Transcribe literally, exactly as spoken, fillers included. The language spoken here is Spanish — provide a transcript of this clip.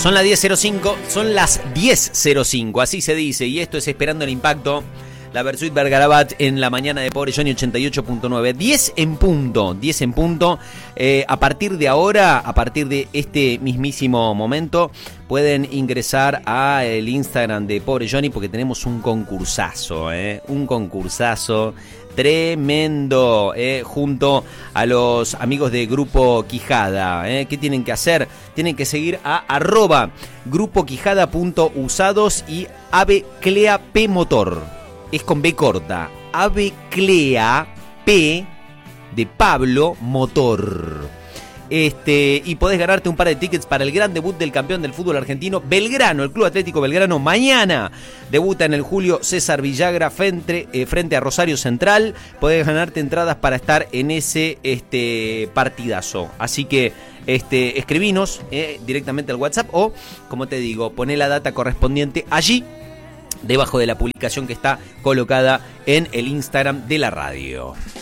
Son las diez cero cinco, son las diez cero cinco, así se dice, y esto es Esperando el Impacto, la Versuit Vergarabat en la mañana de Pobre Johnny ochenta y ocho punto nueve, diez en punto, diez en punto, eh, a partir de ahora, a partir de este mismísimo momento, pueden ingresar a el Instagram de Pobre Johnny porque tenemos un concursazo, eh, un concursazo tremendo, eh, junto a los amigos de Grupo Quijada. Eh. ¿Qué tienen que hacer? Tienen que seguir a arroba grupoquijada.usados y Aveclea P Motor. Es con B corta. Aveclea P de Pablo Motor. Este, y podés ganarte un par de tickets para el gran debut del campeón del fútbol argentino, Belgrano, el Club Atlético Belgrano. Mañana debuta en el Julio César Villagra frente, eh, frente a Rosario Central. Podés ganarte entradas para estar en ese este, partidazo. Así que este, escribinos eh, directamente al WhatsApp o, como te digo, poné la data correspondiente allí, debajo de la publicación que está colocada en el Instagram de la radio.